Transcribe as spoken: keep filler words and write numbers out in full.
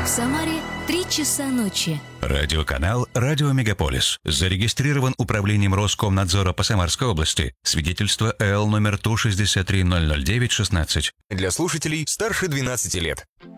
В Самаре три часа ночи. Радиоканал «Радио Мегаполис». Зарегистрирован управлением Роскомнадзора по Самарской области. Свидетельство Л номер Ту шестьдесят три ноль ноль девять шестнадцать. Для слушателей старше двенадцати лет.